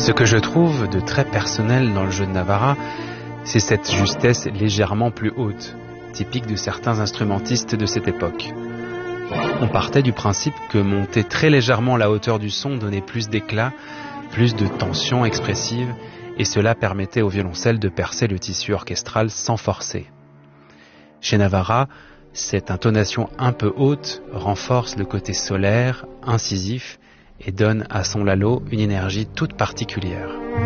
Ce que je trouve de très personnel dans le jeu de Navarra, c'est cette justesse légèrement plus haute, typique de certains instrumentistes de cette époque. On partait du principe que monter très légèrement la hauteur du son donnait plus d'éclat, plus de tension expressive, et cela permettait au violoncelle de percer le tissu orchestral sans forcer. Chez Navarra, cette intonation un peu haute renforce le côté solaire, incisif, et donne à son Lalo une énergie toute particulière.